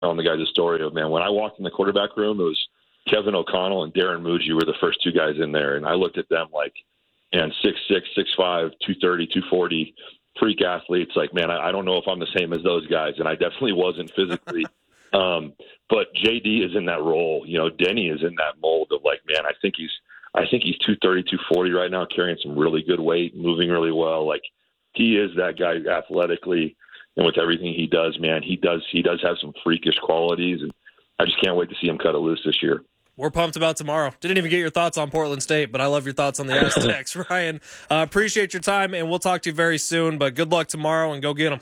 telling the guys a story of, man, when I walked in the quarterback room, it was Kevin O'Connell and Darren Muji were the first two guys in there. And I looked at them like, man, 6'6", 6'5", 230, 240, freak athletes. Like, man, I don't know if I'm the same as those guys. And I definitely wasn't physically. But JD is in that role. You know, Denny is in that mold of like, man, I think he's 230, 240 right now, carrying some really good weight, moving really well. Like, he is that guy athletically, and with everything he does, man, he does have some freakish qualities, and I just can't wait to see him cut it loose this year. We're pumped about tomorrow. Didn't even get your thoughts on Portland State, but I love your thoughts on the Aztecs. Ryan, appreciate your time, and we'll talk to you very soon, but good luck tomorrow, and go get them.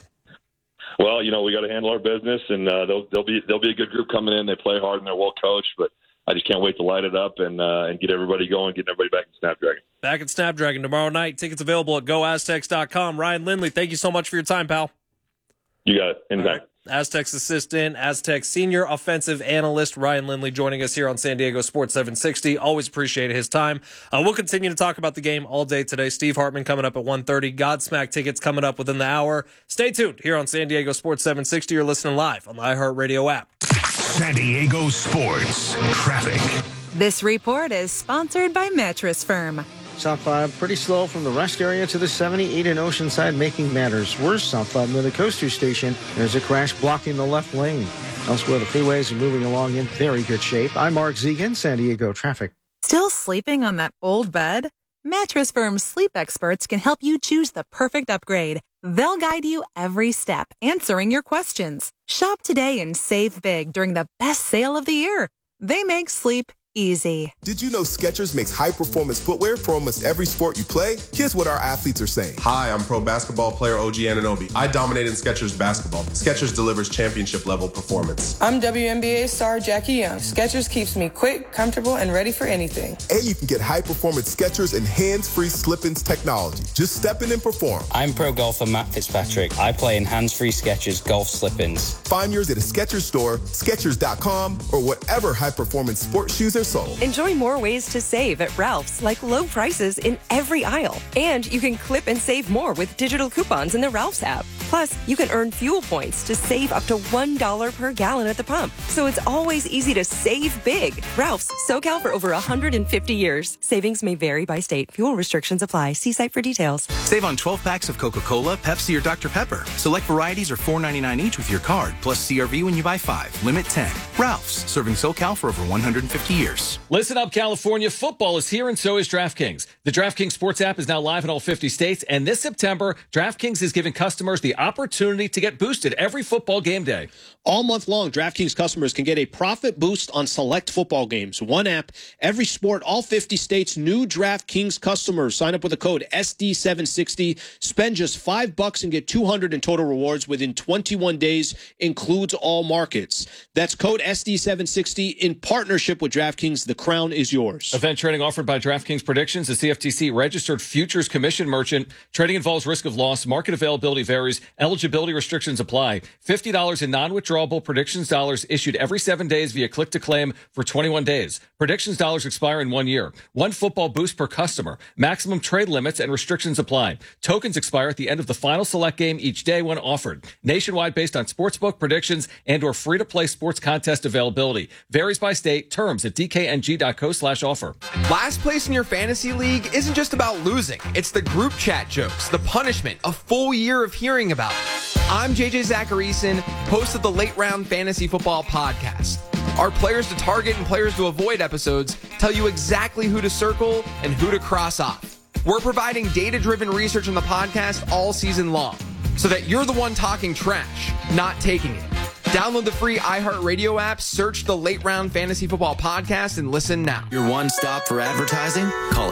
Well, you know, we got to handle our business, and they'll be a good group coming in. They play hard, and they're well coached, but I just can't wait to light it up and get everybody going, get everybody back in Snapdragon. Back at Snapdragon tomorrow night. Tickets available at goaztecs.com. Ryan Lindley, thank you so much for your time, pal. You got it. Anytime. Right. Aztecs assistant, Aztecs senior offensive analyst Ryan Lindley joining us here on San Diego Sports 760. Always appreciate his time. We'll continue to talk about the game all day today. Steve Hartman coming up at 1:30. Godsmack tickets coming up within the hour. Stay tuned here on San Diego Sports 760. You're listening live on the iHeartRadio app. San Diego Sports Traffic. This report is sponsored by Mattress Firm. South 5 pretty slow from the rest area to the 78 in Oceanside, making matters worse. South 5 near the Coaster Station, there's a crash blocking the left lane. Elsewhere, the freeways are moving along in very good shape. I'm Mark Zegan, San Diego Traffic. Still sleeping on that old bed? Mattress Firm's sleep experts can help you choose the perfect upgrade. They'll guide you every step, answering your questions. Shop today and save big during the best sale of the year. They make sleep easy. Did you know Skechers makes high-performance footwear for almost every sport you play? Here's what our athletes are saying. Hi, I'm pro basketball player OG Anunoby. I dominate in Skechers basketball. Skechers delivers championship-level performance. I'm WNBA star Jackie Young. Skechers keeps me quick, comfortable, and ready for anything. And you can get high-performance Skechers and hands-free slip-ins technology. Just step in and perform. I'm pro golfer Matt Fitzpatrick. I play in hands-free Skechers golf slip-ins. Find yours at a Skechers store, Skechers.com, or whatever high-performance sports shoes are sold. Enjoy more ways to save at Ralph's, like low prices in every aisle. And you can clip and save more with digital coupons in the Ralph's app. Plus, you can earn fuel points to save up to $1 per gallon at the pump. So it's always easy to save big. Ralph's, SoCal for over 150 years. Savings may vary by state. Fuel restrictions apply. See site for details. Save on 12 packs of Coca-Cola, Pepsi, or Dr. Pepper. Select varieties are $4.99 each with your card, plus CRV when you buy 5. Limit 10. Ralph's, serving SoCal for over 150 years. Listen up, California. Football is here, and so is DraftKings. The DraftKings Sports app is now live in all 50 states, and this September, DraftKings is giving customers the opportunity to get boosted every football game day. All month long, DraftKings customers can get a profit boost on select football games. One app, every sport, all 50 states. New DraftKings customers sign up with the code SD760. Spend just $5 and get $200 in total rewards within 21 days. Includes all markets. That's code SD760 in partnership with DraftKings. The crown is yours. Event trading offered by DraftKings Predictions, the CFTC registered futures commission merchant. Trading involves risk of loss. Market availability varies. Eligibility restrictions apply. $50 in non-withdrawable predictions dollars issued every 7 days via click to claim for 21 days. Predictions dollars expire in 1 year. One football boost per customer. Maximum trade limits and restrictions apply. Tokens expire at the end of the final select game each day when offered. Nationwide based on sportsbook predictions and or free-to-play sports contest availability. Varies by state. Terms at dkng.co/offer. Last place in your fantasy league isn't just about losing. It's the group chat jokes, the punishment, a full year of hearing about it. I'm JJ Zacharyson, host of the Late Round Fantasy Football Podcast. Our players to target and players to avoid episodes tell you exactly who to circle and who to cross off. We're providing data-driven research on the podcast all season long so that you're the one talking trash, not taking it. Download the free iHeartRadio app, search the Late Round Fantasy Football Podcast, and listen now. Your one stop for advertising? Call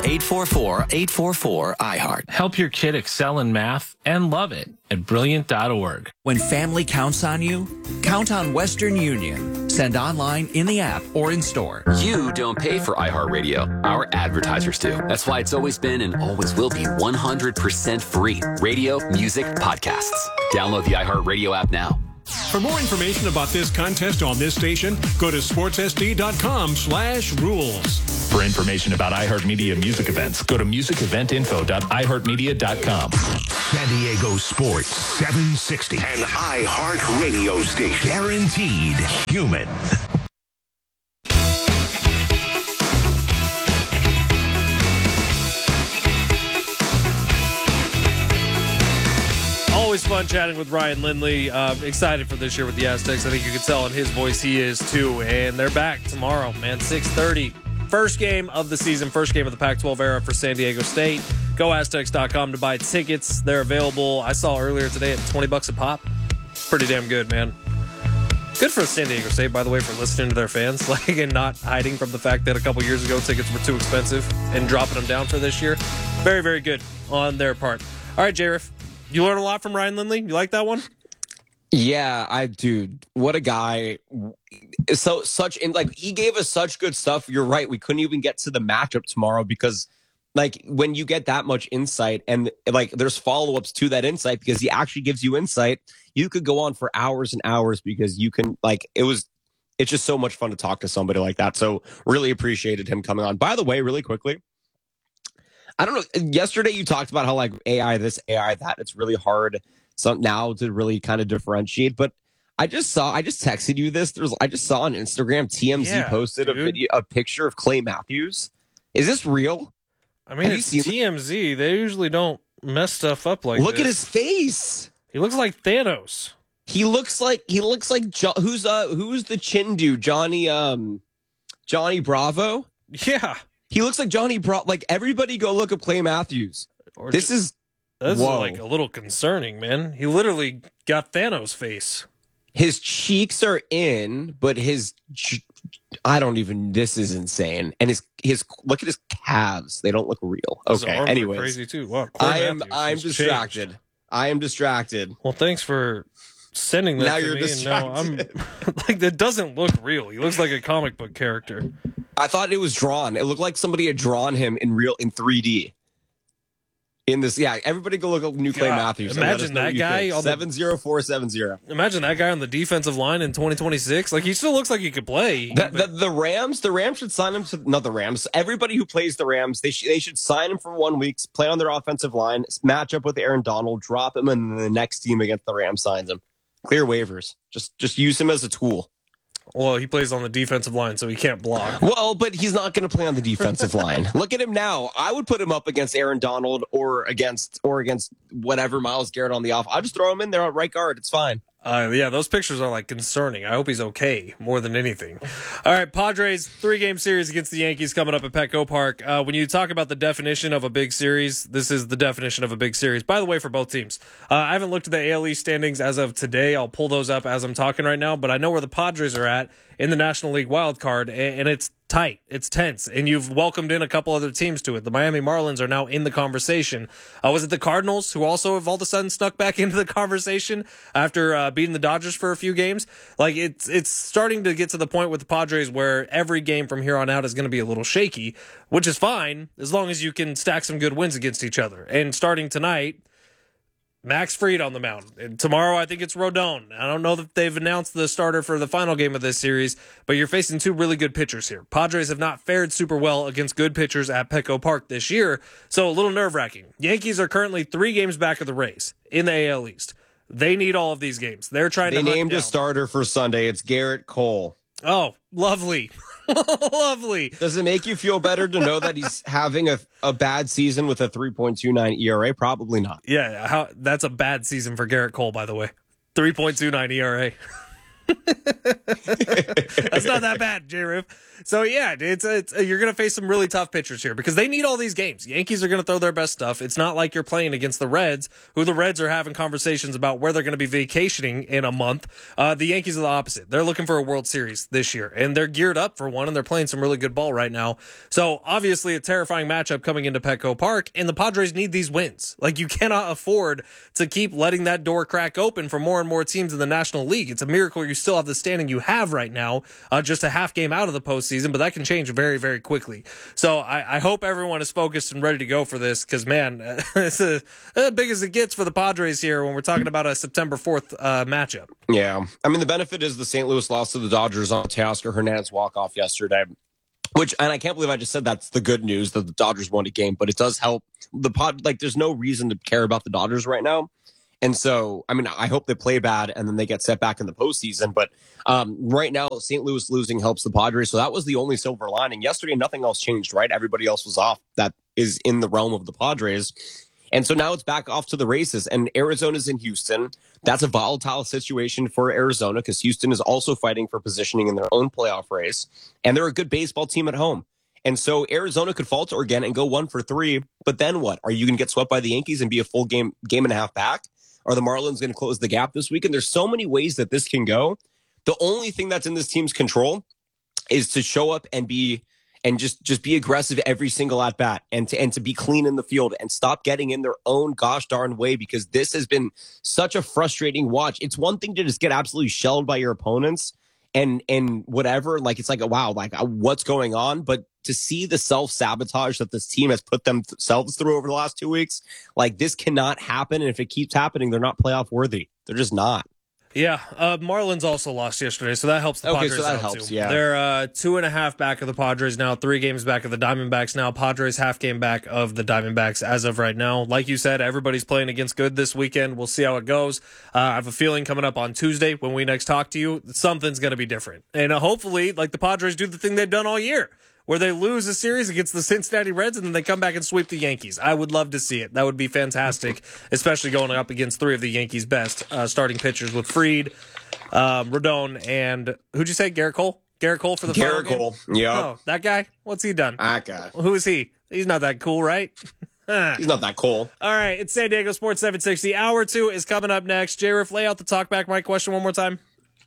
844-844-iHeart. Help your kid excel in math and love it at Brilliant.org. When family counts on you, count on Western Union. Send online, in the app, or in store. You don't pay for iHeartRadio. Our advertisers do. That's why it's always been and always will be 100% free. Radio, music, podcasts. Download the iHeartRadio app now. For more information about this contest on this station, go to sportssd.com/rules. For information about iHeartMedia music events, go to musiceventinfo.iheartmedia.com. San Diego Sports 760. An iHeart radio station. Guaranteed human. Always fun chatting with Ryan Lindley. Excited for this year with the Aztecs. I think you can tell in his voice he is too. And they're back tomorrow, man, 6:30. First game of the season, first game of the Pac-12 era for San Diego State. GoAztecs.com to buy tickets. They're available, I saw earlier today, at $20 a pop. Pretty damn good, man. Good for San Diego State, by the way, for listening to their fans, and not hiding from the fact that a couple years ago tickets were too expensive and dropping them down for this year. Very, very good on their part. All right, J-Riff, you learn a lot from Ryan Lindley. You like that one? Yeah, dude, what a guy. He gave us such good stuff. You're right. We couldn't even get to the matchup tomorrow because when you get that much insight and there's follow-ups to that insight because he actually gives you insight, you could go on for hours and hours because you can it's just so much fun to talk to somebody like that. So really appreciated him coming on. By the way, really quickly, I don't know. Yesterday you talked about how AI this, AI that. It's really hard now to really kind of differentiate. But I just texted you this. I just saw on Instagram TMZ posted a picture of Clay Matthews. Is this real? I mean, it's TMZ. They usually don't mess stuff up like this. Look at his face. He looks like Thanos. He looks like who's the chin dude? Johnny Bravo. Yeah. He looks like Johnny Bravo. Everybody go look up Clay Matthews. This is a little concerning, man. He literally got Thanos face. His cheeks are in, but this is insane. And his look at his calves. They don't look real. Okay. Anyways. Crazy too. Wow, I'm distracted. Changed. I am distracted. Well, thanks for sending that now to you're me. Distracted. And that doesn't look real. He looks like a comic book character. I thought it was drawn. It looked like somebody had drawn him in 3D. In this, everybody go look up new Clay Matthews. Imagine that guy on 70470. Imagine that guy on the defensive line in 2026. He still looks like he could play. The Rams should sign him to not the Rams. Everybody who plays the Rams, they should sign him for 1 week, play on their offensive line, match up with Aaron Donald, drop him, and the next team against the Rams signs him. Clear waivers. Just use him as a tool. Well, he plays on the defensive line, so he can't block. Well, but he's not going to play on the defensive line. Look at him now. I would put him up against Aaron Donald or against whatever Myles Garrett on the off. I'll just throw him in there at right guard. It's fine. Those pictures are concerning. I hope he's okay more than anything. All right, Padres 3-game series against the Yankees coming up at Petco Park. When you talk about the definition of a big series, this is the definition of a big series. By the way, for both teams, I haven't looked at the AL East standings as of today. I'll pull those up as I'm talking right now, but I know where the Padres are at in the National League wild card, and it's tight. It's tense, and you've welcomed in a couple other teams to it. The Miami Marlins are now in the conversation. Was it the Cardinals who also have all of a sudden snuck back into the conversation after beating the Dodgers for a few games? It's starting to get to the point with the Padres where every game from here on out is going to be a little shaky, which is fine as long as you can stack some good wins against each other. And starting tonight, Max Fried on the mound. And tomorrow, I think it's Rodon. I don't know that they've announced the starter for the final game of this series, but you're facing two really good pitchers here. Padres have not fared super well against good pitchers at Petco Park this year, so a little nerve-wracking. Yankees are currently 3 games back of the Rays in the AL East. They need all of these games. They're trying to. They named a starter for Sunday. It's Garrett Cole. Oh, lovely. Lovely. Does it make you feel better to know that he's having a bad season with a 3.29 ERA? Probably not. Yeah, that's a bad season for Garrett Cole, by the way. 3.29 ERA. That's not that bad, J-Riff. So yeah, it's you're going to face some really tough pitchers here because they need all these games. Yankees are going to throw their best stuff. It's not like you're playing against the Reds, who the Reds are having conversations about where they're going to be vacationing in a month. The Yankees are the opposite. They're looking for a World Series this year, and they're geared up for one, and they're playing some really good ball right now. So obviously a terrifying matchup coming into Petco Park, and the Padres need these wins. You cannot afford to keep letting that door crack open for more and more teams in the National League. It's a miracle you still have the standing you have right now, just a half game out of the postseason. postseason, but that can change very, very quickly. So I hope everyone is focused and ready to go for this because, man, it's as big as it gets for the Padres here when we're talking about a September 4th matchup. Yeah. I mean, the benefit is the St. Louis lost to the Dodgers on Teoscar Hernandez walk-off yesterday. And I can't believe I just said that's the good news that the Dodgers won a game, but it does help the there's no reason to care about the Dodgers right now. And so, I mean, I hope they play bad and then they get set back in the postseason. But right now, St. Louis losing helps the Padres. So that was the only silver lining. Yesterday, nothing else changed, right? Everybody else was off. That is in the realm of the Padres. And so now it's back off to the races. And Arizona's in Houston. That's a volatile situation for Arizona because Houston is also fighting for positioning in their own playoff race. And they're a good baseball team at home. And so Arizona could falter again and go 1-for-3. But then what? Are you going to get swept by the Yankees and be a full game and a half back? Are the Marlins going to close the gap this week? And there's so many ways that this can go. The only thing that's in this team's control is to show up and just be aggressive every single at bat and to be clean in the field and stop getting in their own gosh darn way, because this has been such a frustrating watch. It's one thing to just get absolutely shelled by your opponents and whatever, like it's like, wow, like what's going on? But to see the self-sabotage that this team has put themselves through over the last 2 weeks, like this cannot happen. And if it keeps happening, they're not playoff worthy. They're just not. Yeah, Marlins also lost yesterday, so that helps the Padres so that out helps, too. yeah. They're 2.5 back of the Padres now, 3 games back of the Diamondbacks now. Padres half game back of the Diamondbacks as of right now. Like you said, everybody's playing against good this weekend. We'll see how it goes. I have a feeling coming up on Tuesday when we next talk to you, something's going to be different. And hopefully, like the Padres do the thing they've done all year, where they lose a series against the Cincinnati Reds and then they come back and sweep the Yankees. I would love to see it. That would be fantastic, especially going up against 3 of the Yankees' best starting pitchers with Fried, Rodon, and who'd you say? Garrett Cole? Garrett Cole for the final game? Garrett Cole, yeah. Oh, that guy? What's he done? That guy. Who is he? He's not that cool, right? He's not that cool. All right, it's San Diego Sports 760. Hour 2 is coming up next. J-Riff, lay out the talkback mic question one more time.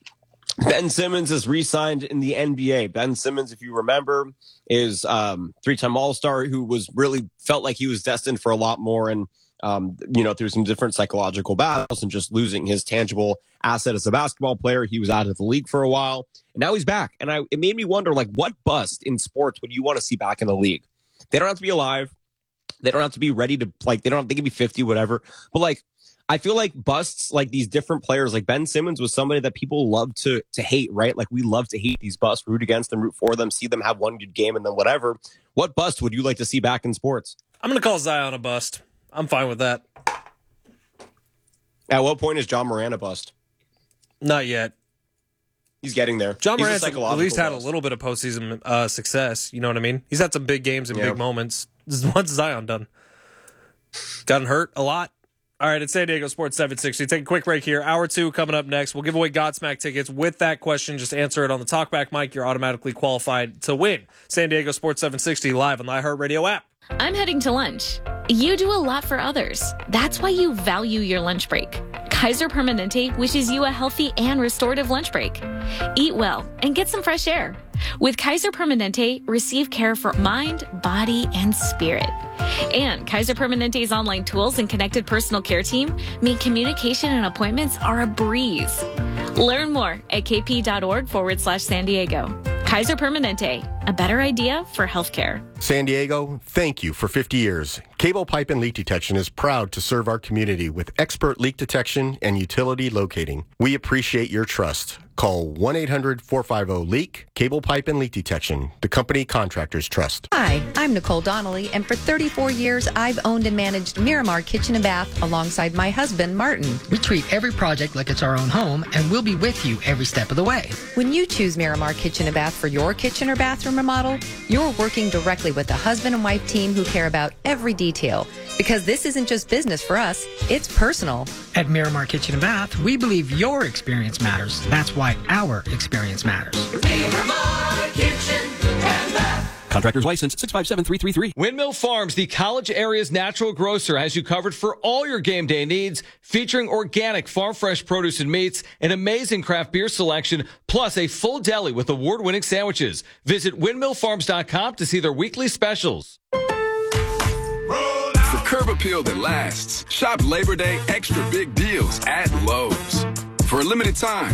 Ben Simmons is re-signed in the NBA. Ben Simmons, if you remember, is 3-time All-Star who was really felt like he was destined for a lot more and, through some different psychological battles and just losing his tangible asset as a basketball player. He was out of the league for a while, and now he's back. And it made me wonder, like, what bust in sports would you want to see back in the league? They don't have to be alive. They don't have to be ready to, like, they can be 50, whatever. But, like, I feel like busts, like these different players, like Ben Simmons was somebody that people love to hate, right? Like we love to hate these busts, root against them, root for them, see them have one good game and then whatever. What bust would you like to see back in sports? I'm going to call Zion a bust. I'm fine with that. At what point is John Moran a bust? Not yet. He's getting there. John Moran's at least had a little bit of postseason success. You know what I mean? He's had some big games and big moments. What's Zion done? Gotten hurt a lot. All right, it's San Diego Sports 760. Take a quick break here. Hour 2 coming up next. We'll give away Godsmack tickets. With that question, just answer it on the talkback mic. You're automatically qualified to win. San Diego Sports 760 live on the iHeartRadio app. I'm heading to lunch. You do a lot for others. That's why you value your lunch break. Kaiser Permanente wishes you a healthy and restorative lunch break. Eat well and get some fresh air. With Kaiser Permanente, receive care for mind, body, and spirit. And Kaiser Permanente's online tools and connected personal care team make communication and appointments are a breeze. Learn more at kp.org/San Diego. Kaiser Permanente, a better idea for healthcare. San Diego, thank you for 50 years. Cable Pipe and Leak Detection is proud to serve our community with expert leak detection and utility locating. We appreciate your trust. Call 1-800-450-LEAK, Cable Pipe and Leak Detection, the company contractors trust. Hi, I'm Nicole Donnelly, and for 34 years, I've owned and managed Miramar Kitchen and Bath alongside my husband, Martin. We treat every project like it's our own home, and we'll be with you every step of the way. When you choose Miramar Kitchen and Bath for your kitchen or bathroom remodel, you're working directly with a husband and wife team who care about every detail. Because this isn't just business for us, it's personal. At Miramar Kitchen and Bath, we believe your experience matters. That's why our experience matters. Miramar Kitchen and Bath. Contractor's license 657-333. Windmill Farms, the college area's natural grocer, has you covered for all your game day needs, featuring organic farm fresh produce and meats, an amazing craft beer selection, plus a full deli with award-winning sandwiches. Visit windmillfarms.com to see their weekly specials. For curb appeal that lasts, shop Labor Day extra big deals at Lowe's. For a limited time,